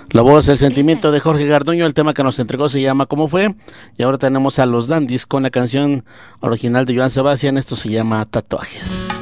La voz, el sentimiento de Jorge Garduño, el tema que nos entregó se llama ¿Cómo fue? Y ahora tenemos a los Dandies con la canción original de Joan Sebastián, esto se llama Tatuajes.